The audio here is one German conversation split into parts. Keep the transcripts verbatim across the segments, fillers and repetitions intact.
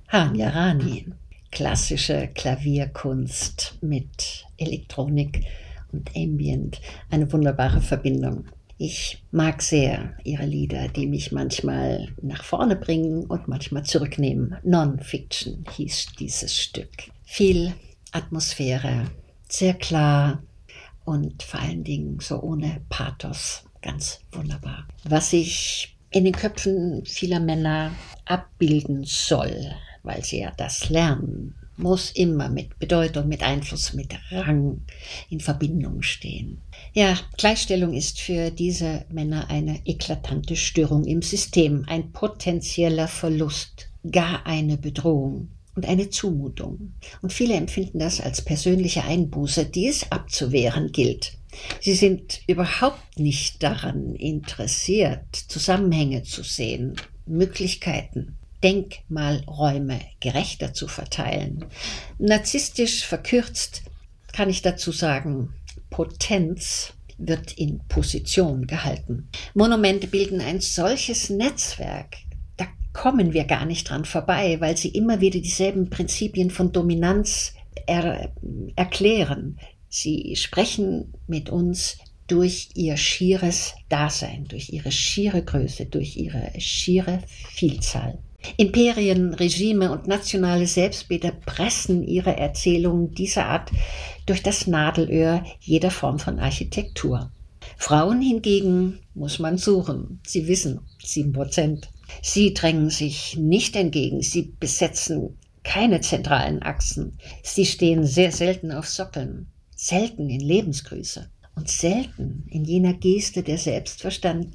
Hanya Rani, klassische Klavierkunst mit Elektronik und Ambient, eine wunderbare Verbindung. Ich mag sehr ihre Lieder, die mich manchmal nach vorne bringen und manchmal zurücknehmen. Non-Fiction hieß dieses Stück. Viel Atmosphäre, sehr klar und vor allen Dingen so ohne Pathos. Ganz wunderbar. Was ich in den Köpfen vieler Männer abbilden soll, weil sie ja das lernen, muss immer mit Bedeutung, mit Einfluss, mit Rang in Verbindung stehen. Ja, Gleichstellung ist für diese Männer eine eklatante Störung im System, ein potenzieller Verlust, gar eine Bedrohung und eine Zumutung. Und viele empfinden das als persönliche Einbuße, die es abzuwehren gilt. Sie sind überhaupt nicht daran interessiert, Zusammenhänge zu sehen, Möglichkeiten, Denkmalräume gerechter zu verteilen. Narzisstisch verkürzt kann ich dazu sagen, Potenz wird in Position gehalten. Monumente bilden ein solches Netzwerk, da kommen wir gar nicht dran vorbei, weil sie immer wieder dieselben Prinzipien von Dominanz er- erklären. Sie sprechen mit uns durch ihr schieres Dasein, durch ihre schiere Größe, durch ihre schiere Vielzahl. Imperien, Regime und nationale Selbstbilder pressen ihre Erzählungen dieser Art durch das Nadelöhr jeder Form von Architektur. Frauen hingegen muss man suchen. Sie wissen, sieben Prozent. Sie drängen sich nicht entgegen. Sie besetzen keine zentralen Achsen. Sie stehen sehr selten auf Sockeln, selten in Lebensgrüße und selten in jener Geste der Selbstverstand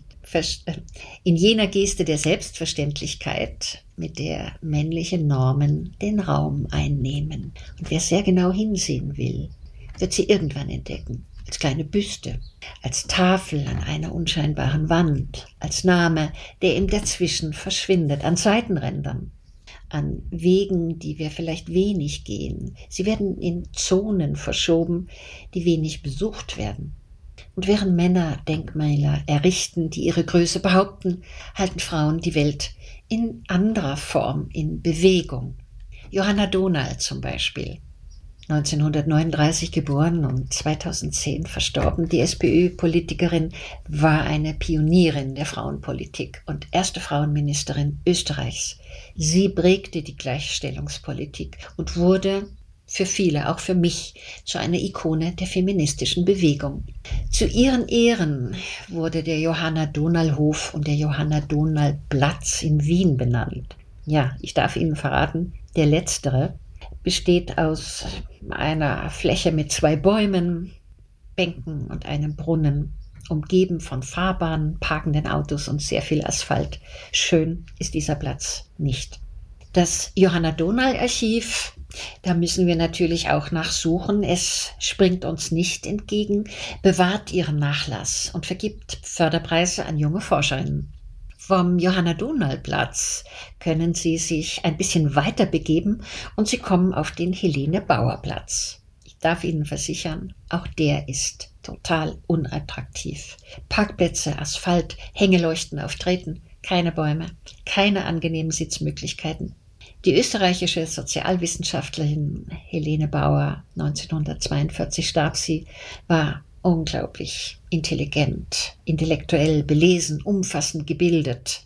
in jener Geste der Selbstverständlichkeit, mit der männliche Normen den Raum einnehmen. Und wer sehr genau hinsehen will, wird sie irgendwann entdecken. Als kleine Büste, als Tafel an einer unscheinbaren Wand, als Name, der im Dazwischen verschwindet, an Seitenrändern, an Wegen, die wir vielleicht wenig gehen. Sie werden in Zonen verschoben, die wenig besucht werden. Und während Männer Denkmäler errichten, die ihre Größe behaupten, halten Frauen die Welt in anderer Form, in Bewegung. Johanna Dohnal zum Beispiel, neunzehnhundertneununddreißig geboren und zweitausendzehn verstorben. Die SPÖ-Politikerin war eine Pionierin der Frauenpolitik und erste Frauenministerin Österreichs. Sie prägte die Gleichstellungspolitik und wurde für viele, auch für mich, zu einer Ikone der feministischen Bewegung. Zu ihren Ehren wurde der Johanna-Dohnal-Hof und der Johanna-Dohnal-Platz in Wien benannt. Ja, ich darf Ihnen verraten, der letztere besteht aus einer Fläche mit zwei Bäumen, Bänken und einem Brunnen, umgeben von Fahrbahnen, parkenden Autos und sehr viel Asphalt. Schön ist dieser Platz nicht. Das Johanna-Dohnal-Archiv, da müssen wir natürlich auch nachsuchen. Es springt uns nicht entgegen, bewahrt ihren Nachlass und vergibt Förderpreise an junge Forscherinnen. Vom Johanna-Dohnal-Platz können Sie sich ein bisschen weiter begeben und Sie kommen auf den Helene-Bauer-Platz. Ich darf Ihnen versichern, auch der ist total unattraktiv. Parkplätze, Asphalt, Hängeleuchten auf Treten, keine Bäume, keine angenehmen Sitzmöglichkeiten. Die österreichische Sozialwissenschaftlerin Helene Bauer, neunzehnhundertzweiundvierzig starb sie, war unglaublich intelligent, intellektuell belesen, umfassend gebildet.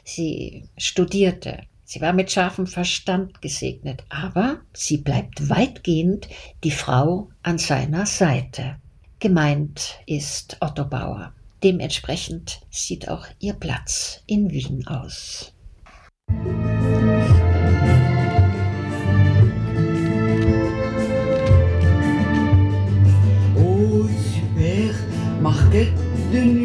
Sie studierte, sie war mit scharfem Verstand gesegnet, aber sie bleibt weitgehend die Frau an seiner Seite. Gemeint ist Otto Bauer. Dementsprechend sieht auch ihr Platz in Wien aus.